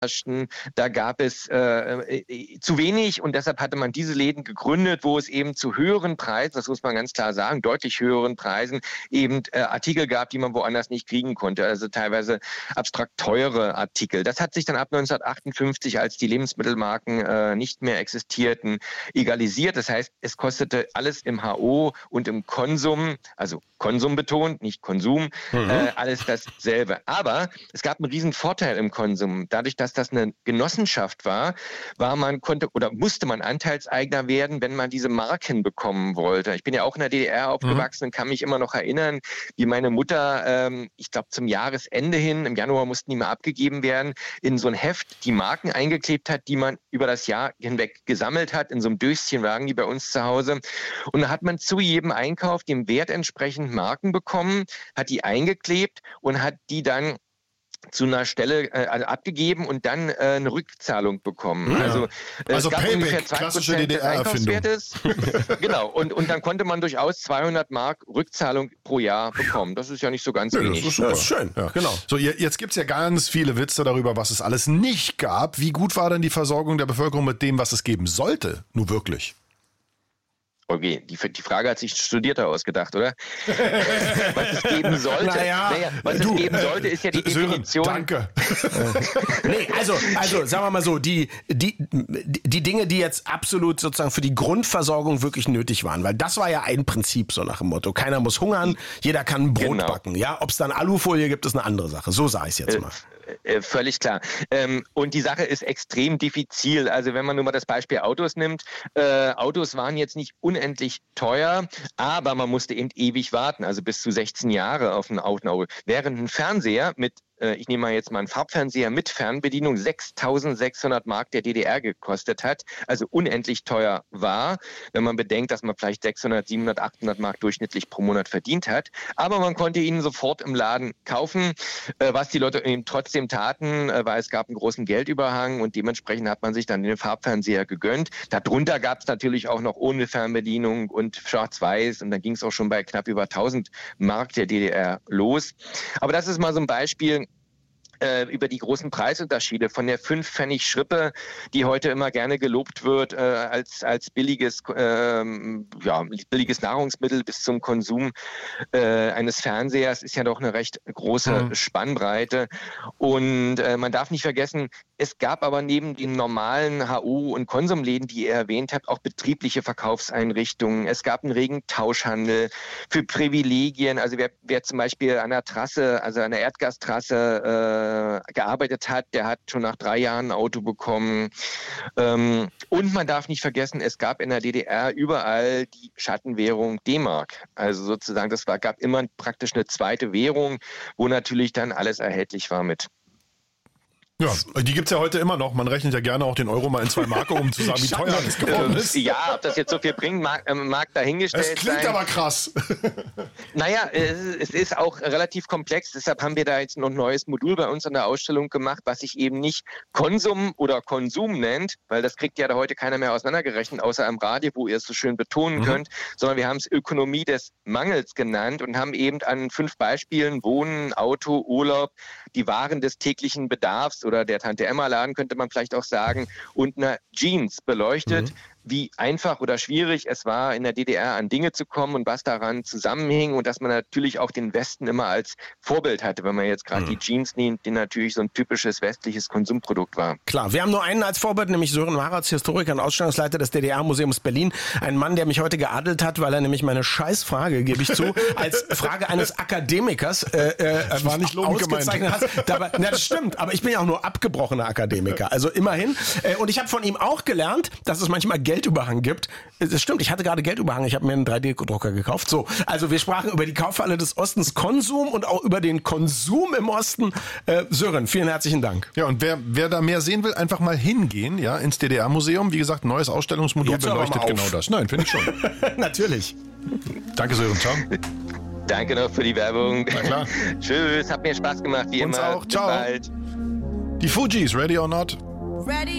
herrschten. Da gab es zu wenig und deshalb hatte man diese Läden gegründet, wo es eben zu höheren Preisen, das muss man ganz klar sagen, deutlich höheren Preisen, eben Artikel gab, die man woanders nicht kriegen konnte. Also teilweise abstrakt teure Artikel. Das hat sich dann ab 1958, als die Lebensmittelmarken nicht mehr existierten, egalisiert. Das heißt, es kostete alles im HO und im Konsum, also Konsum betont, nicht Konsum, alles dasselbe. Aber es gab einen riesen Vorteil im Konsum. Dadurch, dass das eine Genossenschaft war, musste man Anteilseigner werden, wenn man diese Marken bekommen wollte. Ich bin ja auch in der DDR aufgewachsen und kann mich immer noch erinnern, wie meine Mutter, ich glaube zum Jahresende hin, im Januar mussten die mal abgegeben werden, in so ein Heft die Marken eingeklebt hat, die man über das Jahr hinweg gesammelt hat. In so einem Döschen lagen die bei uns zu Hause. Und da hat man zu jedem Einkauf dem Wert entsprechend Marken bekommen, hat die eingeklebt und hat die dann zu einer Stelle abgegeben und dann eine Rückzahlung bekommen. Ja. Also es gab Payback, ungefähr 2% des Einkaufswertes. Genau. Und dann konnte man durchaus 200 Mark Rückzahlung pro Jahr bekommen. Das ist ja nicht so ganz wenig. Das ist schön. Ja, genau. So, jetzt gibt's ja ganz viele Witze darüber, was es alles nicht gab. Wie gut war denn die Versorgung der Bevölkerung mit dem, was es geben sollte? Nun wirklich? Okay, die Frage hat sich Studierter ausgedacht, oder? Was es geben sollte. Was es geben sollte, ist ja die Definition. Danke. Nee, also sagen wir mal so, die Dinge, die jetzt absolut sozusagen für die Grundversorgung wirklich nötig waren, weil das war ja ein Prinzip so nach dem Motto, keiner muss hungern, jeder kann Brot backen. Ja, ob es dann Alufolie gibt, ist eine andere Sache. So sah ich es jetzt mal. Völlig klar. Und die Sache ist extrem diffizil. Also wenn man nur mal das Beispiel Autos nimmt, Autos waren jetzt nicht unendlich teuer, aber man musste eben ewig warten, also bis zu 16 Jahre auf ein Auto. Während ein Fernseher mit ich nehme mal jetzt mal einen Farbfernseher mit Fernbedienung, 6.600 Mark der DDR gekostet hat, also unendlich teuer war, wenn man bedenkt, dass man vielleicht 600, 700, 800 Mark durchschnittlich pro Monat verdient hat. Aber man konnte ihn sofort im Laden kaufen, was die Leute eben trotzdem taten, weil es gab einen großen Geldüberhang und dementsprechend hat man sich dann den Farbfernseher gegönnt. Darunter gab es natürlich auch noch ohne Fernbedienung und schwarz-weiß und dann ging es auch schon bei knapp über 1.000 Mark der DDR los. Aber das ist mal so ein Beispiel über die großen Preisunterschiede von der 5-Pfennig-Schrippe, die heute immer gerne gelobt wird als billiges Nahrungsmittel bis zum Konsum eines Fernsehers, ist ja doch eine recht große Spannbreite. Und man darf nicht vergessen, es gab aber neben den normalen HO- und Konsumläden, die ihr erwähnt habt, auch betriebliche Verkaufseinrichtungen. Es gab einen regen Tauschhandel für Privilegien. Also wer zum Beispiel an der Trasse, also an der Erdgastrasse gearbeitet hat, der hat schon nach 3 Jahren ein Auto bekommen. Und man darf nicht vergessen, es gab in der DDR überall die Schattenwährung D-Mark. Also sozusagen, gab immer praktisch eine zweite Währung, wo natürlich dann alles erhältlich war mit. Ja, die gibt's ja heute immer noch. Man rechnet ja gerne auch den Euro mal in 2 Mark um zu sagen, wie teuer das geworden ist. Ja, ob das jetzt so viel bringt, mag dahingestellt sein. Es klingt aber krass. Naja, es ist auch relativ komplex. Deshalb haben wir da jetzt noch ein neues Modul bei uns an der Ausstellung gemacht, was sich eben nicht Konsum oder Konsum nennt, weil das kriegt ja da heute keiner mehr auseinandergerechnet, außer am Radio, wo ihr es so schön betonen könnt, sondern wir haben es Ökonomie des Mangels genannt und haben eben an 5 Beispielen Wohnen, Auto, Urlaub, die Waren des täglichen Bedarfs oder der Tante-Emma-Laden, könnte man vielleicht auch sagen, und einer Jeans beleuchtet, wie einfach oder schwierig es war, in der DDR an Dinge zu kommen und was daran zusammenhing und dass man natürlich auch den Westen immer als Vorbild hatte, wenn man jetzt gerade die Jeans nimmt, die natürlich so ein typisches westliches Konsumprodukt war. Klar, wir haben nur einen als Vorbild, nämlich Sören Maratz, Historiker und Ausstellungsleiter des DDR-Museums Berlin. Ein Mann, der mich heute geadelt hat, weil er nämlich meine Scheißfrage, gebe ich zu, als Frage eines Akademikers war nicht ausgezeichnet hat. Dabei, das stimmt, aber ich bin ja auch nur abgebrochener Akademiker, also immerhin. Und ich habe von ihm auch gelernt, dass es manchmal Geldüberhang gibt. Das stimmt, ich hatte gerade Geldüberhang, ich habe mir einen 3D-Drucker gekauft. So, also wir sprachen über die Kaufhalle des Ostens Konsum und auch über den Konsum im Osten. Sören, vielen herzlichen Dank. Ja, und wer da mehr sehen will, einfach mal hingehen, ja, ins DDR-Museum. Wie gesagt, neues Ausstellungsmodul beleuchtet genau das. Nein, finde ich schon. Natürlich. Danke, Sören. Ciao. Danke noch für die Werbung. Na klar. Tschüss, hat mir Spaß gemacht, wie Uns immer. auch. Ciao. Bis bald. Die Fugees, Ready or Not? Ready